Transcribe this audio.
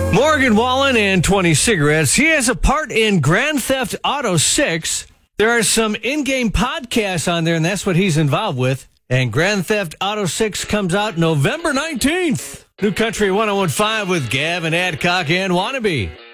Morgan Wallen and 20 cigarettes. He has a part in Grand Theft Auto 6. There are some in-game podcasts on there, and that's what he's involved with. And Grand Theft Auto 6 comes out November 19th. New Country 101.5 with Gavin Adcock and Wannabe.